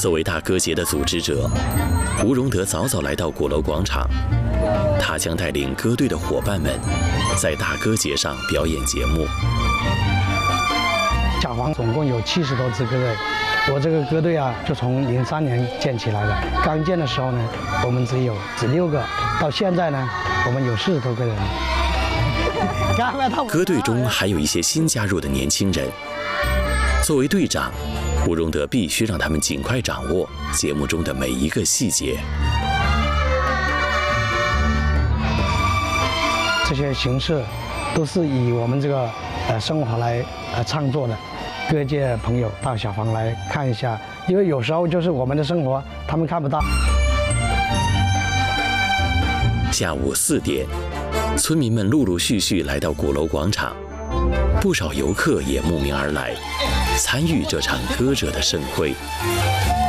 作为大歌节的组织者，吴荣德早早来到鼓楼广场，他将带领歌队的伙伴们在大歌节上表演节目。 小黄总共有70多支歌队，我这个歌队啊，就从03年建起来的。刚建的时候呢，我们只6个，到现在呢，我们有40多个人。 歌队中还有一些新加入的年轻人，作为队长，吴荣德必须让他们尽快掌握节目中的每一个细节。 这些形式都是以我们这个生活来创作的。各界朋友到小房来看一下，因为有时候就是我们的生活他们看不到。 下午4点，村民们陆陆续续来到鼓楼广场，不少游客也慕名而来，参与这场歌者的盛会。